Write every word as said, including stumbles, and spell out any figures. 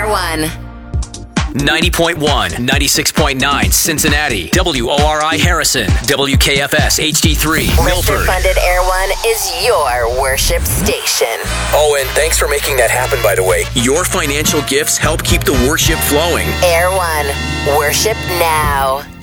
Air One. ninety point one, ninety-six point nine, Cincinnati. W O R I Harrison. W K F S H D three, Milford. Listener-funded Air One is your worship station. Oh, and thanks for making that happen, by the way. Your financial gifts help keep the worship flowing. Air One. Worship now.